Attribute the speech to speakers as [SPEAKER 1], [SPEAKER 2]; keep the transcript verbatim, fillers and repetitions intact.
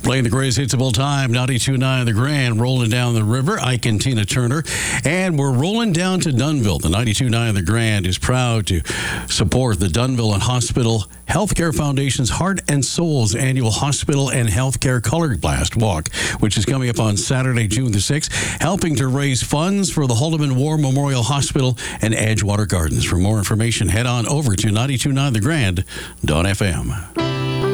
[SPEAKER 1] Playing the greatest hits of all time, ninety-two point nine The Grand, rolling down the river, Ike and Tina Turner. And we're rolling down to Dunnville. The ninety-two point nine The Grand is proud to support the Dunnville and Hospital Healthcare Foundation's Heart and Souls annual Hospital and Healthcare Color Blast Walk, which is coming up on Saturday, June the sixth, helping to raise funds for the Haldeman War Memorial Hospital and Edgewater Gardens. For more information, head on over to ninety-two point nine the grand dot f m.